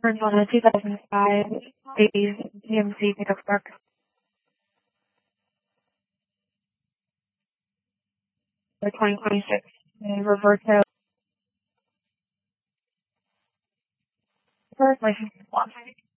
Turns on a 2005 GMC pickup truck. The 2026 Roberto. First license.